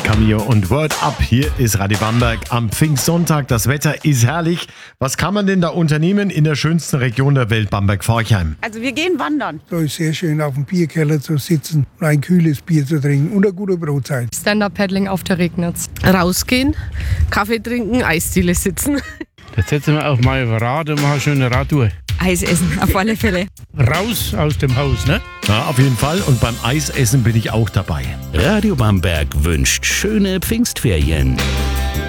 Camillo und Word Up. Hier ist Radio Bamberg am Pfingstsonntag. Das Wetter ist herrlich. Was kann man denn da unternehmen in der schönsten Region der Welt, Bamberg-Forchheim? Also wir gehen wandern. Da ist sehr schön, auf dem Bierkeller zu sitzen und ein kühles Bier zu trinken und eine gute Brotzeit. Stand-Up-Paddling auf der Regnitz. Rausgehen, Kaffee trinken, Eisdiele sitzen. Jetzt setzen wir auf mal Rad und machen eine schöne Radtour. Eis essen, auf alle Fälle. Raus aus dem Haus, ne? Ja, auf jeden Fall. Und beim Eisessen bin ich auch dabei. Radio Bamberg wünscht schöne Pfingstferien.